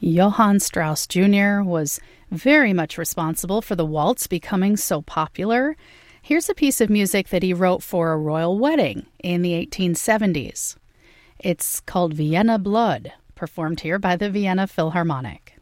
Johann Strauss Jr. was very much responsible for the waltz becoming so popular. Here's a piece of music that he wrote for a royal wedding in the 1870s. It's called Vienna Blood, performed here by the Vienna Philharmonic.